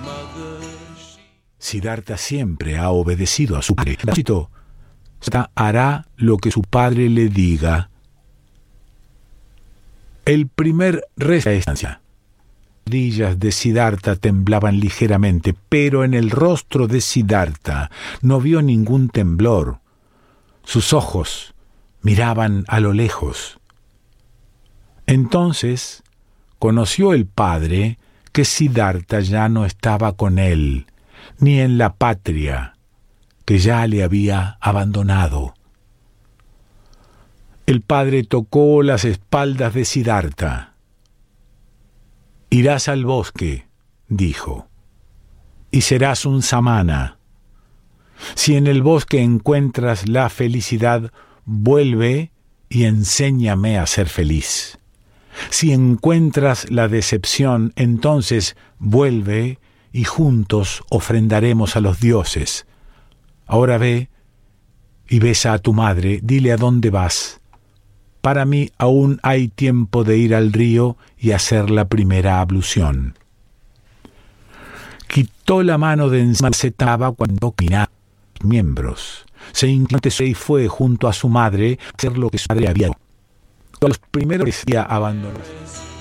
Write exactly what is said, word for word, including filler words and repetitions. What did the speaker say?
Siddhartha siempre ha obedecido a su padre. Siddhartha hará lo que su padre le diga. El primer resto de estancia. Las rodillas de Siddhartha temblaban ligeramente, pero en el rostro de Siddhartha no vio ningún temblor. Sus ojos miraban a lo lejos. Entonces conoció el padre que Siddhartha ya no estaba con él, ni en la patria, que ya le había abandonado. El padre tocó las espaldas de Siddhartha. Irás al bosque, dijo, y serás un samana. Si en el bosque encuentras la felicidad, vuelve y enséñame a ser feliz. Si encuentras la decepción, entonces vuelve y juntos ofrendaremos a los dioses. Ahora ve y besa a tu madre, dile a dónde vas. Para mí aún hay tiempo de ir al río y hacer la primera ablución. Quitó la mano de encima, se taba cuando caminaba los miembros. Se inclinó y fue junto a su madre a hacer lo que su madre había hecho. Los primeros días abandonó.